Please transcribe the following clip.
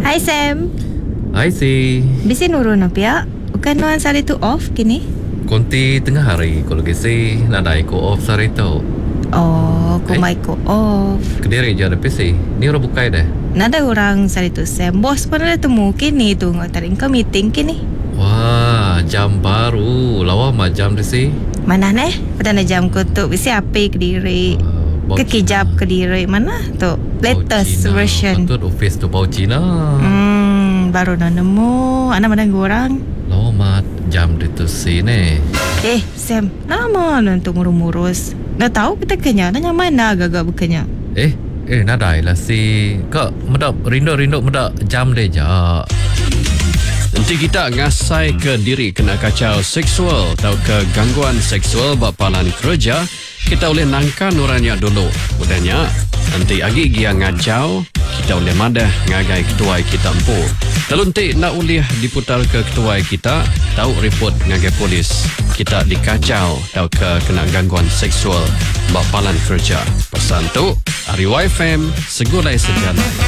Hai Sam. Hai si. Bisin urun apa ya? Bukan nuan sari tu off kini? Konti tengah hari kalau kisi nada ko off sari tu. Oh, kumai ko off. Kediri je ada PC. Ni orang bukai dah. Nada orang sari tu Sam. Bos pun ada temu kini tu ngatarin ke meeting kini. Wah, jam baru. Lawa mah jam di si. Mana neh? Padahal jam ko tu bisi api Kediri. Kekijap Kediri mana tu? Latest version. Betul office tu bau Cina. Baru nak nemu. Anak mana orang? Lawa mah jam di tu si ni. Sam, nama untuk murus-murus. Dah tahu kita kenya, nanya mana agak-agak bukannya. Nada lah si. Kak medap rindu medap jam deh je. Nanti kita ngasai ke diri kena kacau seksual atau ke gangguan seksual bapalan kerja, kita boleh nangka nuranya dulu. Udahnya, nanti agi dia ngajau, kita boleh madah ngagai ketua kita empu. Lalu nanti nak uliah diputar ke ketua kita, tahu report ngagai polis. Kita dikacau atau ke kena gangguan seksual bapalan kerja. Pesan tu, Ari YFM, segulai sejalan.